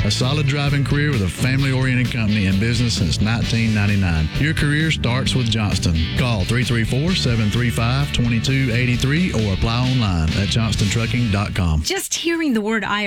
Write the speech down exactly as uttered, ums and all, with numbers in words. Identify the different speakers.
Speaker 1: A solid driving career with a family-oriented company in business since nineteen ninety-nine. Your career starts with Johnston. Call three three four, seven three five, two two eight three or apply online at johnston trucking dot com.
Speaker 2: Just hearing the word I